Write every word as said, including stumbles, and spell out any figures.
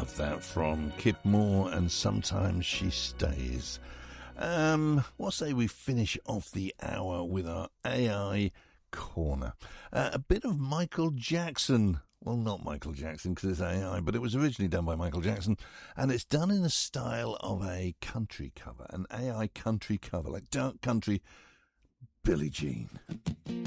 love that from Kip Moore and Sometimes She Stays. Um, what say we finish off the hour with our A I corner? Uh, a bit of Michael Jackson. Well, not Michael Jackson because it's A I, but it was originally done by Michael Jackson, and it's done in the style of a country cover, an A I country cover, like dark country Billie Jean.